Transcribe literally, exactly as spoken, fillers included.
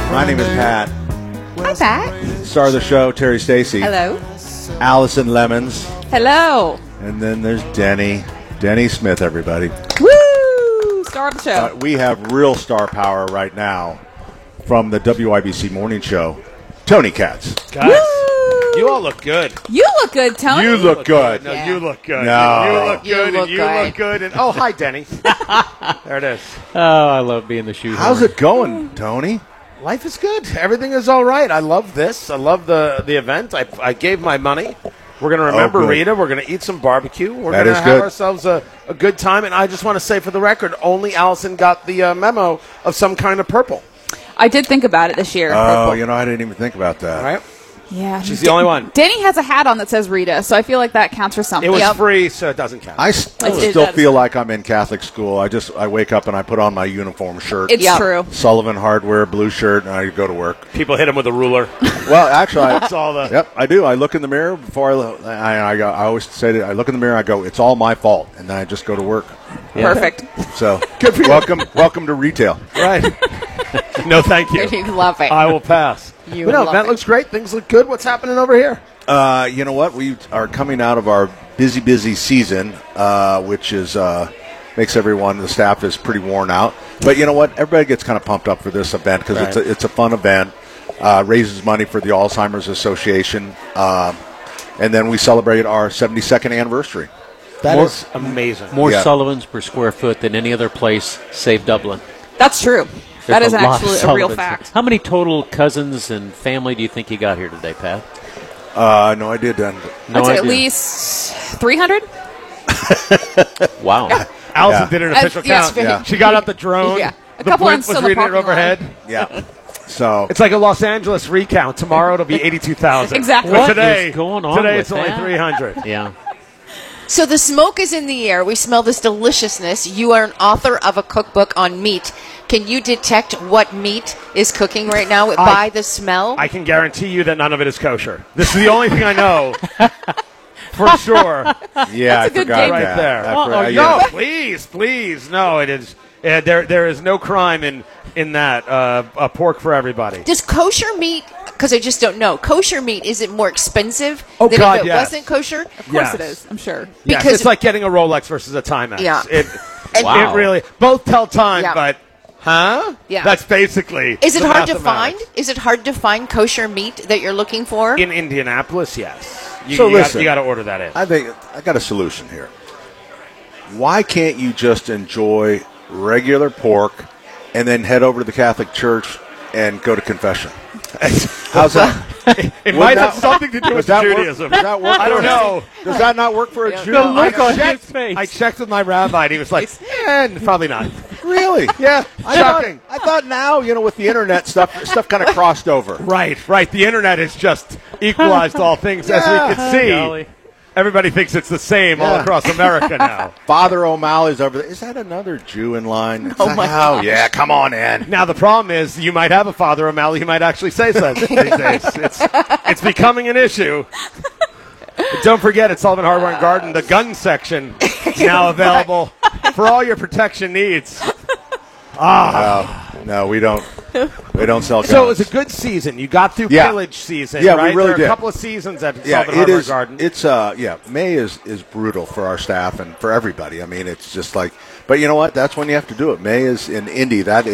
My name is Pat. Hi, Pat. Star of the show, Terry Stacy. Hello. Allison Lemons. Hello. And then there's Denny. Denny Smith, everybody. Woo! Star of the show. Uh, we have real star power right now from the W I B C Morning Show, Tony Katz. Guys, Woo! you all look good. You look good, Tony. You look good. No, Yeah. you look good. No. You look You good. look and you good. look good. And oh, hi, Denny. There it is. Oh, I love being the shoe. How's it going, Tony? Life is good. Everything is all right. I love this. I love the the event. I, I gave my money. We're going to remember Oh, good. Rita. We're going to eat some barbecue. We're That going to is have good. ourselves a, a good time. And I just want to say for the record, only Allison got the uh, memo of some kind of purple. I did think about it this year. Oh, Purple. you know, I didn't even think about that. Right? Yeah. She's the only one. Danny has a hat on that says Rita, so I feel like that counts for something. It was Yep. free, so it doesn't count. I st- It- it still does. feel like I'm in Catholic school. I just I wake up and I put on my uniform shirt, It's Yep. true. Sullivan Hardware blue shirt, and I go to work. People hit him with a ruler. Well, actually, I, That's all the. Yep, I do. I look in the mirror before I. lo- I, I, go, I always say that I look in the mirror. I go, it's all my fault, and then I just go to work. Perfect. So, welcome, welcome to retail. Right. No, thank you. You love it. I will pass. You but no, love that it. looks great. Things look good. What's happening over here? Uh, you know what? We are coming out of our busy, busy season, uh, which is uh, makes everyone, the staff is pretty worn out. But you know what? Everybody gets kind of pumped up for this event because it's Right. a, it's a fun event. Uh, raises money for the Alzheimer's Association, uh, and then we celebrate our seventy-second anniversary. That More- is amazing. More Yeah. Sullivans per square foot than any other place, save Dublin. That's true. That There's is a lot of actually a real Sullivans. fact. How many total cousins and family do you think you got here today, Pat? Uh, no idea, Dan. No I'd say at idea. least three hundred. Wow. Allison Yeah. did an Uh, official yes, count. very- Yeah. She got up the drone. Yeah. A The couple blimp on was still reading it parking lot. overhead. Yeah. So It's like a Los Angeles recount. Tomorrow it'll be eighty-two thousand. Exactly. But What today, is going on today with it's only that? three hundred. Yeah. So the smoke is in the air. We smell this deliciousness. You are an author of a cookbook on meat. Can you detect what meat is cooking right now by the smell? I can guarantee you that none of it is kosher. This is the only thing I know for sure. yeah, I That's a good forgot game. Right that. there. I Oh, for- I- no, yeah. please, please, no. It is. Uh, there, there is no crime in in that. Uh, uh, pork for everybody. Does kosher meat, because I just don't know, kosher meat, is it more expensive Oh, than God, if it yes. wasn't kosher? Of course Yes. it is. I'm sure. Yes, Because- it's like getting a Rolex versus a Timex. Yeah. It, And- Wow. it really both tell time, Yeah. but huh? Yeah. That's basically. Is it the hard to find? mathematics. Is it hard to find kosher meat that you're looking for? In Indianapolis? Yes. You, So you listen. got, you got to order that in. I think I got a solution here. Why can't you just enjoy regular pork and then head over to the Catholic Church and go to confession? How's that? It Would might that- have something to do Does with that work- Judaism. does that work I for don't a- know. Does that not work for a Jew? The look I on checked, his face. I checked with my rabbi, and he was like, eh, probably not. Really? Yeah, I thought, shocking. I thought now, you know, with the internet stuff, stuff kind of crossed over. Right, right. The internet has just equalized all things, Yeah. as we can see. Golly. Everybody thinks it's the same all Yeah. across America now. Father O'Malley's over there. Is that another Jew in line? It's Oh, like, my oh gosh. yeah, come on in. Now the problem is, you might have a Father O'Malley who might actually say so these days. It's it's becoming an issue. But don't forget, at Sullivan Hardware and Garden, the gun section is now available for all your protection needs. Oh, no, we don't. We don't sell guns. So it was a good season. You got through Yeah. pillage season, Yeah, we right? really there are did. a couple of seasons at yeah, Sullivan it Hardware is. Garden. It's uh, yeah. May is is brutal for our staff and for everybody. I mean, it's just like. But you know what? That's when you have to do it. May is in Indy. That